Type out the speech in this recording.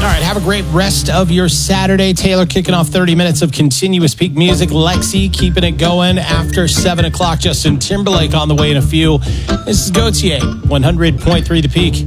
right, have a great rest of your Saturday. Taylor kicking off 30 minutes of continuous peak music. Lexi keeping it going after 7 o'clock. Justin Timberlake on the way in a few. This is Gautier, 100.3 The Peak.